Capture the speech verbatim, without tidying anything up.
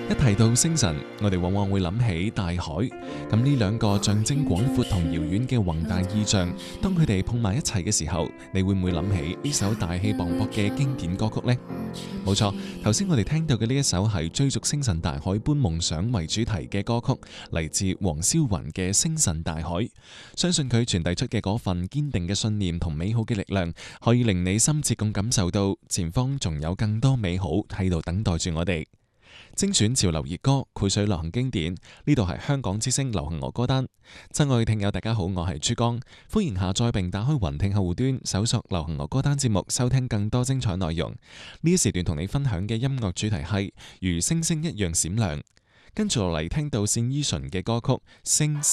一提到星辰，我哋往往會諗起大海。咁呢兩個象徵廣闊同遙遠嘅宏大意象，當佢哋碰埋一齊嘅時候，你會唔會諗起呢首大氣磅礴嘅經典歌曲呢？冇錯，頭先我哋聽到嘅呢一首係追逐星辰大海般夢想為主題嘅歌曲，嚟自黃霄雲嘅《星辰大海》。相信佢傳遞出嘅嗰份堅定嘅信念同美好嘅力量，可以令你深切咁感受到前方仲有更多美好喺度等待住我哋。精選潮流熱歌，繪水流行經典，呢度係香港之聲流行樂歌單。親愛嘅聽友，大家好，我係珠江，歡迎下載並打開雲聽客戶端，搜索流行樂歌單節目，收聽更多精彩內容。呢一時段同你分享嘅音樂主題係如星星一樣閃亮。跟住落嚟聽到單依純嘅歌曲《星星》。